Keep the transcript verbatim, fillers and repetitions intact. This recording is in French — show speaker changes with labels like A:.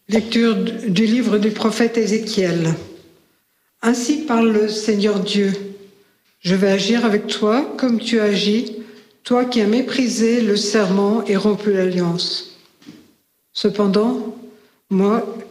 A: Lecture du livre du prophète Ézéchiel. Ainsi parle le Seigneur Dieu. Je vais agir avec toi comme tu agis, toi qui as méprisé le serment et rompu l'alliance. Cependant, moi,